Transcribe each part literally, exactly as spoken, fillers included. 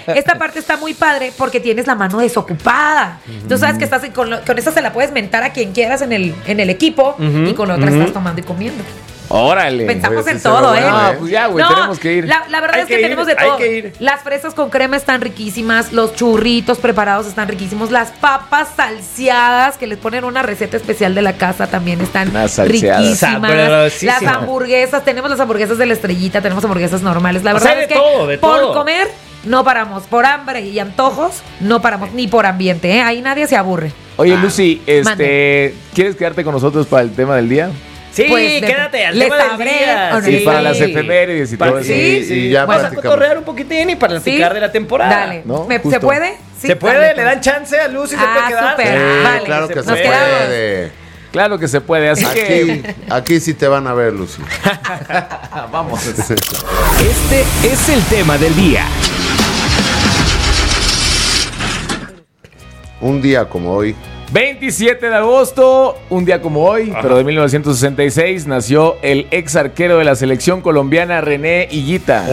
Esta parte está muy padre porque tienes la mano desocupada. Uh-huh. Tú sabes que estás con, lo, con esa se la puedes mentar a quien quieras en el, en el equipo uh-huh. y con la otra uh-huh. estás tomando y comiendo. Órale. Pensamos en todo, ¿eh? Ah, pues ya, güey, no, tenemos que ir. La, la verdad hay es que, que tenemos ir, de todo. Hay que ir. Las fresas con crema están riquísimas, los churritos preparados están riquísimos, las papas salseadas que les ponen una receta especial de la casa también están riquísimas. Las hamburguesas, tenemos las hamburguesas de la Estrellita, tenemos hamburguesas normales. La verdad o sea, es que todo, de por todo. comer no paramos, por hambre y antojos no paramos, ni por ambiente, ¿eh? Ahí nadie se aburre. Oye, Lucy, este, Mande. ¿quieres quedarte con nosotros para el tema del día? Sí, pues, quédate al les tema del sabré, día. Sí, sí, para las efemérides y para, todo eso. Sí, sí. Y ya vas a cotorrear un poquitín y para platicar ¿Sí? de la temporada. Dale. ¿No? ¿Me, ¿Se puede? Sí, ¿Se puede? Dale, ¿le dan chance a Lucy? ¿Se ah, puede quedar? Super. Sí, vale. claro que Nos se quedamos. puede. Claro que se puede, así aquí, que... Aquí sí te van a ver, Lucy. Vamos. Este es el tema del día. Un día como hoy. veintisiete de agosto, un día como hoy, Ajá. pero de mil novecientos sesenta y seis, nació el ex arquero de la selección colombiana, René Higuita.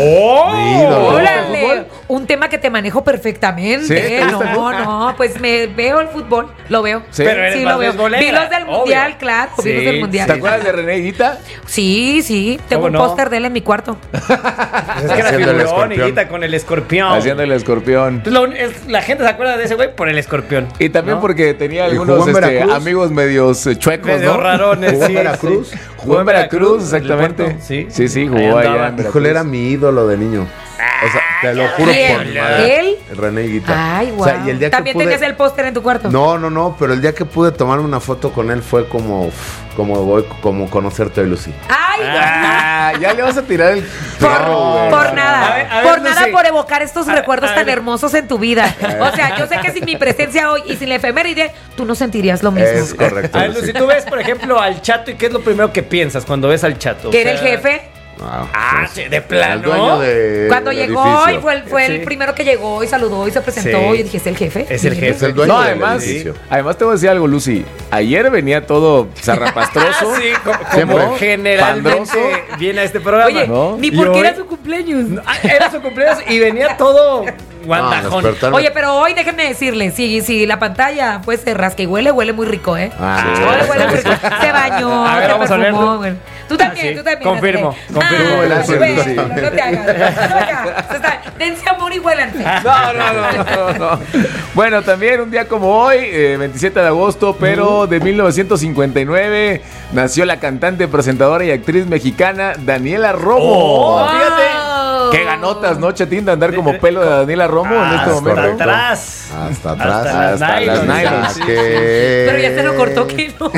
¡Oh! ¡Órale! Un tema que te manejo perfectamente. ¿Sí? No, no, pues me veo el fútbol, lo veo. Sí, pero eres sí más lo veo. beisbolera, Vi los del obvio. mundial, claro, Sí. vi los del mundial. ¿Te acuerdas de René Higuita? Sí, sí, tengo un no? póster de él en mi cuarto. Es que era figurón, Higuita, con el escorpión. Haciendo el escorpión. Lo, es, la gente se acuerda de ese güey por el escorpión. Y también ¿no? porque tenía algunos este, amigos medios eh, chuecos, medio ¿no? rarones. ¿Jugó sí, en Veracruz? Sí. Jugó en Veracruz, exactamente. Sí, sí, sí, jugó allá en Veracruz. Híjole, era mi ídolo de niño. O sea, te lo juro ¿Quién? por madre. ¿Él? René Higuita. Ay, guau. O sea, y el día ¿También que pude... tenías el póster en tu cuarto? No, no, no, pero el día que pude tomarme una foto con él fue como, como voy, como conocerte hoy, Lucy. Ay, Ah, ya le vas a tirar el Por, perro, por nada, A ver, a ver, por no nada sé. por evocar estos A- recuerdos a tan ver. hermosos en tu vida. O sea, yo sé que sin mi presencia hoy y sin la efeméride, tú no sentirías lo mismo. Es correcto. A ver, Lucy, tú ves, por ejemplo, al Chato y ¿qué es lo primero que piensas cuando ves al Chato? Que O era el sea, jefe. Wow, Ah, sí. sí, de plano. El dueño de, Cuando del llegó edificio. y fue, el, fue Sí. el primero que llegó y saludó y se presentó. Sí. Y yo dije, ¿es el jefe? Es el Sí. jefe. Es el dueño No, del además, edificio. además te voy a decir algo, Lucy. Ayer venía todo zarrapastroso. Ah, sí, como, Siempre. como generalmente Pandroso. viene a este programa. Oye, ¿no? ni Y porque hoy- era su cumpleaños. Ah, era su cumpleaños y venía todo guandajón. No, despertarme- Oye, pero hoy déjenme decirles, si, si la pantalla pues se rasca y huele, huele muy rico, ¿eh? Ah, Sí. Huele, huele muy rico. Se bañó, A ver, se vamos a perfumó. olerlo. Bueno. Tú también, Ah, sí. tú también. Confirmo, André. confirmo. Ah, Huele así, bueno, sí. no te hagas. No te hagas. O sea, dense amor y huélanse. No, no, no, no, no. Bueno, también un día como hoy, eh, veintisiete de agosto, pero de mil novecientos cincuenta y nueve, nació la cantante, presentadora y actriz mexicana Daniela Romo. Oh, fíjate. Qué ganotas, ¿no, Chatín? De andar como pelo de Daniela Romo en Ah, este es momento. correcto. Atrás. Hasta atrás. Hasta las Hasta las nylons. nylons. Sí, Que- Pero ya se lo cortó que no.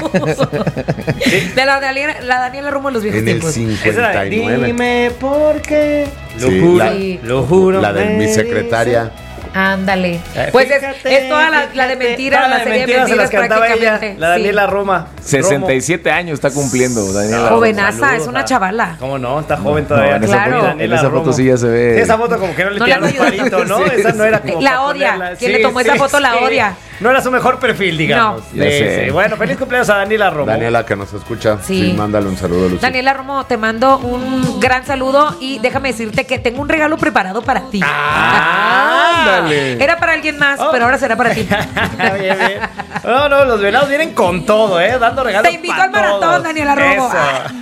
De la Daniela, la Daniela Romo en los viejos En el tiempos. Esa era, cincuenta y nueve. dime por qué. Lo Sí, juro, la- lo juro. La de me mi dice. secretaria. Ándale. Eh, Pues es, fíjate, es toda la, la de fíjate, mentiras, toda la serie de mentiras se mentiras las cantaba ella, prácticamente. la Daniela Roma. sesenta y siete años está cumpliendo Daniela Romo. Jovenaza, Saludos es una a- chavala. ¿Cómo no? Está joven todavía. No, en esa Claro. foto, en Daniela esa foto Romo. sí ya se ve. Esa foto como que no le No tiraron le un palito, ¿no? Sí, Esa no era como La para odia. ponerla. Quien le tomó esa foto la odia. No era su mejor perfil, digamos. No. Ya Sí, sé. sí. Bueno, feliz cumpleaños a Daniela Romo. Daniela que nos escucha. Sí. Sí, mándale un saludo, Lucy. Daniela Romo, te mando un gran saludo y déjame decirte que tengo un regalo preparado para ti. Ah, ándale. Era para alguien más, Oh. pero ahora será para ti. Bien, bien. No, no, los venados vienen con todo, ¿eh? Dando regalos. Te invito pa' al maratón, todos. Daniela Romo.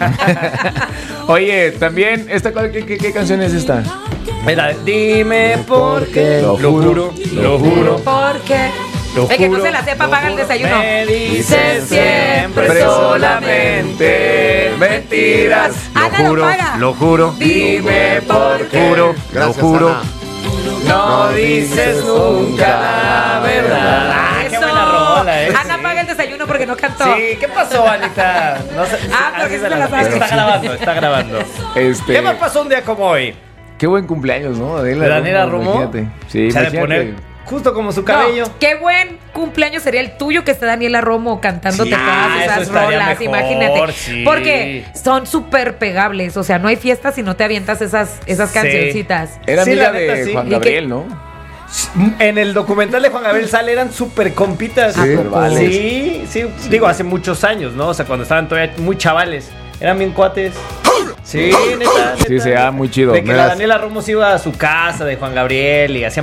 Eso. Oye, también, esta, ¿cuál- ¿qué, qué, qué canción es esta? Mira, dime por qué. Lo Lo juro, lo juro. Porque Lo el que no juro, se la sepa lo paga el juro. desayuno. Me dices siempre Siempre solamente mentiras. Ana, lo paga. Lo juro. Dime por qué. Juro, Gracias, lo juro. Ana. No dices nunca la verdad. Ah, qué Eso. buena rola, ¿eh? Ana paga el desayuno porque no cantó. Sí, ¿qué pasó, Anita? No sé, Ah, porque sí se se la sabe. está grabando, está grabando. Este, ¿Qué más pasó un día como hoy? Qué buen cumpleaños, ¿no? Daniela ¿De Daniela Romo? Imagínate. Sí, Se ha de imagínate. poner justo como su No, cabello. qué buen cumpleaños sería el tuyo que esté Daniela Romo cantándote Sí. todas Ah, eso esas estaría rolas, mejor, imagínate. sí. Porque son súper pegables, o sea, no hay fiesta si no te avientas esas, esas Sí. cancioncitas. Era Sí, amiga la neta, de sí. Juan ¿Y qué? Gabriel, ¿no? En el documental de Juan Gabriel Sale eran súper compitas. Sí, vale. Sí, sí, digo, hace muchos años, ¿no? O sea, cuando estaban todavía muy chavales. Eran bien cuates. Sí, neta, neta. Sí, se da muy chido. De que Me la las- Daniela Romo se iba a su casa de Juan Gabriel y hacían